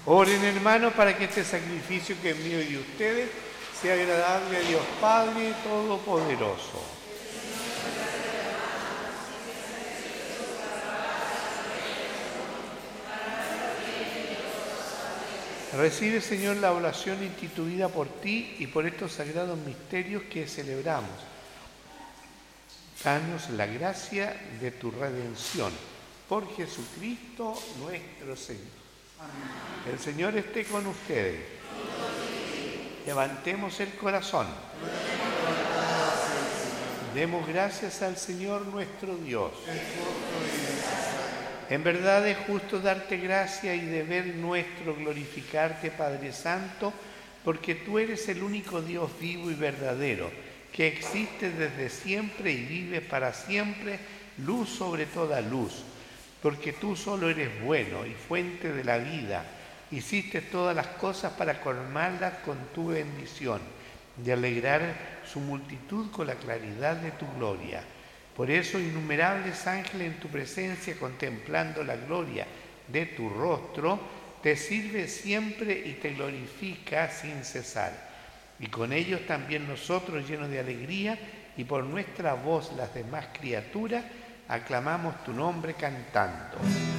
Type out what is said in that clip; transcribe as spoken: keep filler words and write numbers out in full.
Oren, hermanos, para que este sacrificio que es mío y de ustedes sea agradable a Dios Padre Todopoderoso. Recibe, Señor, la oración instituida por ti y por estos sagrados misterios que celebramos. Danos la gracia de tu redención. Por Jesucristo nuestro Señor. Amén. El Señor esté con ustedes. Levantemos el corazón. Demos gracias al Señor nuestro Dios. En verdad es justo darte gracia y deber nuestro glorificarte, Padre Santo, porque tú eres el único Dios vivo y verdadero, que existe desde siempre y vive para siempre, luz sobre toda luz. Porque tú solo eres bueno y fuente de la vida, hiciste todas las cosas para colmarlas con tu bendición, de alegrar su multitud con la claridad de tu gloria. Por eso innumerables ángeles en tu presencia, contemplando la gloria de tu rostro, te sirve siempre y te glorifica sin cesar. Y con ellos también nosotros, llenos de alegría, y por nuestra voz las demás criaturas, aclamamos tu nombre cantando.